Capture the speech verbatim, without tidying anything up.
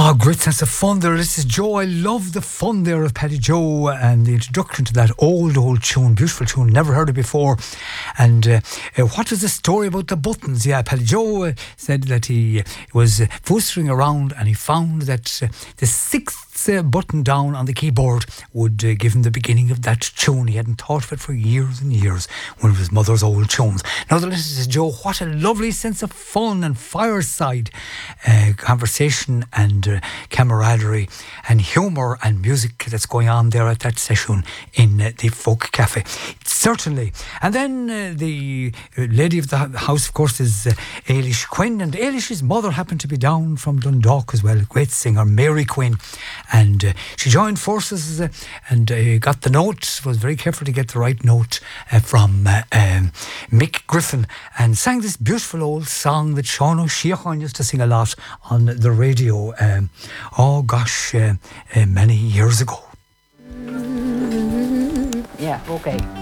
Oh, great sense of fun there. This is Joe. I love the fun there of Paddy Joe and the introduction to that old, old tune. Beautiful tune. Never heard it before. And uh, uh, what was the story about the buttons? Yeah, Paddy Joe uh, said that he uh, was uh, foostering around and he found that uh, the sixth uh, button down on the keyboard would uh, give him the beginning of that tune. He hadn't thought of it for years and years, one of his mother's old tunes. Now, this is Joe. What a lovely sense of fun and fireside uh, conversation and uh, camaraderie and humour and music that's going on there at that session in uh, the Folk Cafe. Certainly. And then uh, the uh, lady of the house, of course, is uh, Ailish Quinn. And Ailish's mother happened to be down from Dundalk as well, a great singer, Mary Quinn. And uh, she joined forces uh, and uh, got the note, was very careful to get the right note uh, from uh, um, Mick Griffin, and sang this beautiful old song that Sean O'Sheahan used to sing a lot on the radio, um, oh gosh, uh, uh, many years ago. Yeah, okay.